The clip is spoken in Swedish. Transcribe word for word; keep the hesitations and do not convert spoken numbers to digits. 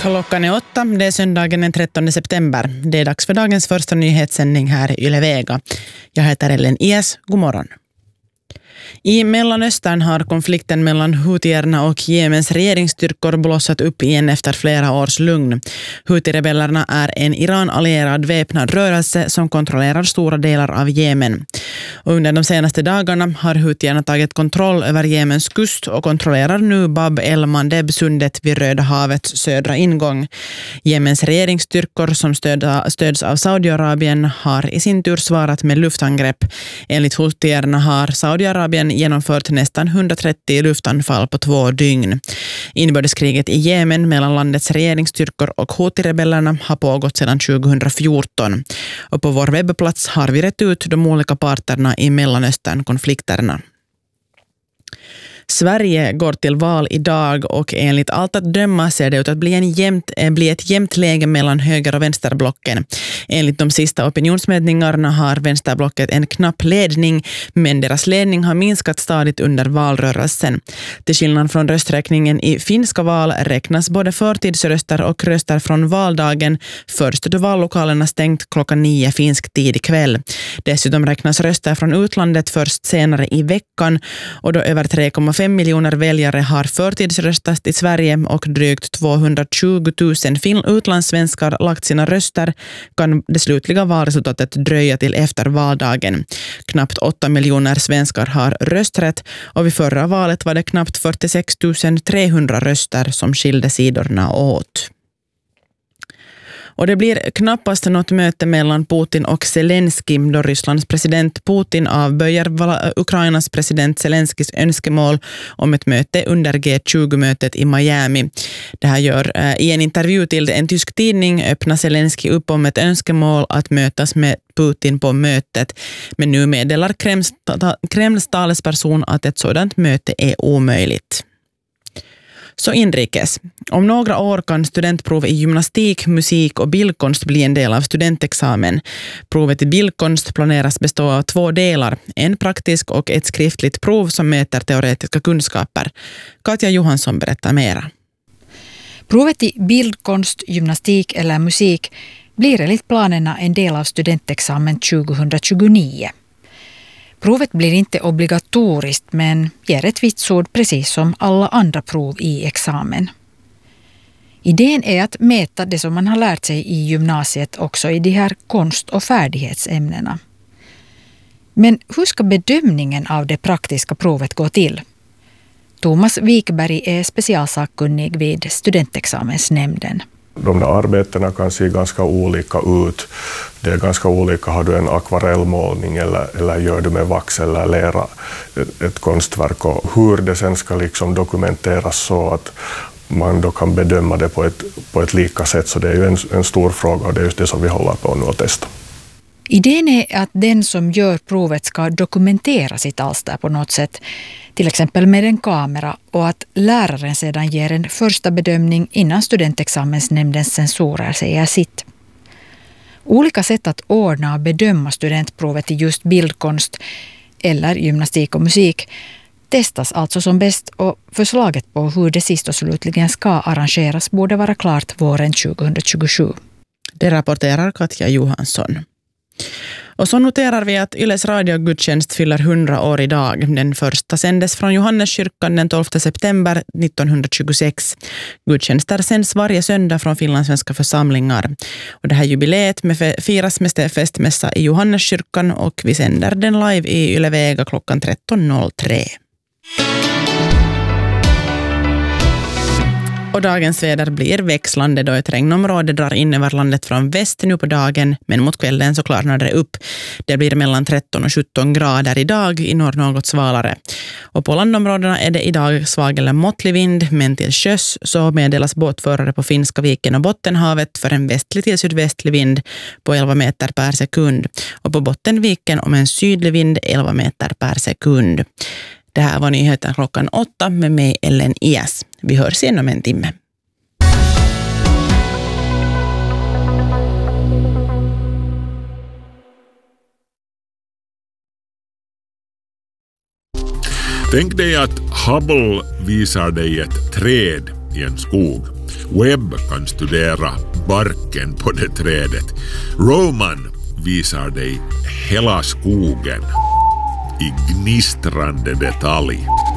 Klockan är åtta, det är söndagen den trettonde september. Det är dags för dagens första nyhetssändning här i Yle Vega. Jag heter Ellen Ies, god morgon. I Mellanöstern har konflikten mellan Houthierna och Jemens regeringsstyrkor blossat upp igen efter flera års lugn. Houthi-rebellerna är en Iran-allierad väpnad rörelse som kontrollerar stora delar av Jemen. Och under de senaste dagarna har Houthierna tagit kontroll över Jemens kust och kontrollerar nu Bab el-Mandeb-sundet vid Röda havets södra ingång. Jemens regeringsstyrkor som stöd, stöds av Saudiarabien har i sin tur svarat med luftangrepp. Enligt Houthierna har Saudiarabien genomfört nästan hundratrettio luftanfall på två dygn. Inbördeskriget i Jemen mellan landets regeringsstyrkor och Houthi-rebellerna har pågått sedan tjugohundrafjorton. Och på vår webbplats har vi rätt ut de olika parterna i Mellanöstern-konflikterna. Sverige går till val idag och enligt allt att döma ser det ut att bli, en jämnt, bli ett jämnt läge mellan höger- och vänsterblocken. Enligt de sista opinionsmätningarna har vänsterblocket en knapp ledning, men deras ledning har minskat stadigt under valrörelsen. Till skillnad från rösträkningen i finska val räknas både förtidsröster och röster från valdagen först då vallokalerna stängt klockan nio finsk tid ikväll. Dessutom räknas röster från utlandet först senare i veckan, och då över tre komma fem miljoner väljare har förtidsröstat i Sverige och drygt tvåhundratjugo tusen utlandssvenskar lagt sina röster kan det slutliga valresultatet dröja till efter valdagen. Knappt åtta miljoner svenskar har rösträtt och vid förra valet var det knappt fyrtiosex tusen trehundra röster som skilde sidorna åt. Och det blir knappast något möte mellan Putin och Zelensky då Rysslands president Putin avböjer Ukrainas president Zelenskys önskemål om ett möte under G tjugo-mötet i Miami. Det här gör äh, i en intervju till en tysk tidning öppnar Zelensky upp om ett önskemål att mötas med Putin på mötet. Men nu meddelar Kremls, Kremls talesperson att ett sådant möte är omöjligt. Så inrikes. Om några år kan studentprov i gymnastik, musik och bildkonst bli en del av studentexamen. Provet i bildkonst planeras bestå av två delar, en praktisk och ett skriftligt prov som mäter teoretiska kunskaper. Katja Johansson berättar mera. Provet i bildkonst, gymnastik eller musik blir enligt planerna en del av studentexamen tjugohundratjugonio. Provet blir inte obligatoriskt men ger ett vitsord precis som alla andra prov i examen. Idén är att mäta det som man har lärt sig i gymnasiet också i de här konst- och färdighetsämnena. Men hur ska bedömningen av det praktiska provet gå till? Thomas Wikberg är specialsakkunnig vid studentexamensnämnden. De där arbetena kan se ganska olika ut. Det är ganska olika, har du en akvarellmålning eller, eller gör du med vax eller lera ett, ett konstverk, och hur det sen ska liksom dokumenteras så att man då kan bedöma det på ett, på ett lika sätt. Så det är ju en, en stor fråga och det är just det som vi håller på nu att testa. Idén är att den som gör provet ska dokumentera sitt alster på något sätt, till exempel med en kamera, och att läraren sedan ger en första bedömning innan studentexamensnämndens censorer säger sitt. Olika sätt att ordna och bedöma studentprovet i just bildkonst eller gymnastik och musik testas alltså som bäst, och förslaget på hur det sist och slutligen ska arrangeras borde vara klart våren tjugohundratjugosju. Det rapporterar Katja Johansson. Och så noterar vi att Yles radiogudstjänst fyller hundra år idag. Den första sändes från Johanneskyrkan den tolfte september nittonhundratjugosex. Gudstjänster sänds varje söndag från finlandssvenska församlingar. Och det här jubileet med firas med festmässa i Johanneskyrkan och vi sänder den live i Yle Vega klockan tretton noll tre. Och dagens väder blir växlande då ett regnområde drar in över landet från väst nu på dagen, men mot kvällen så klarnar det upp. Det blir mellan tretton och sjutton grader idag, i norr något svalare. Och på landområdena är det idag svag eller måttlig vind, men till sjöss så meddelas båtförare på Finska viken och Bottenhavet för en västlig till sydvästlig vind på elva meter per sekund. Och på Bottenviken om en sydlig vind elva meter per sekund. Det här var nyheten klockan åtta med mig Ellen Ies. Vi hörs igen om en timme. Tänk dig att Hubble visar dig ett träd i en skog. Webb kan studera barken på det trädet. Roman visar dig hela skogen i gnistrande detalj.